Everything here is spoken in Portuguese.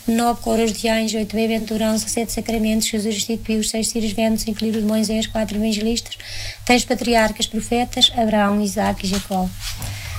9 coroas de anjos, 8 bem-aventuranças, 7 sacramentos, Jesus instituiu os 6 Círios Ventos, 5 livros de Moisés, 4 evangelistas, 3 patriarcas, profetas, Abraão, Isaac e Jacó.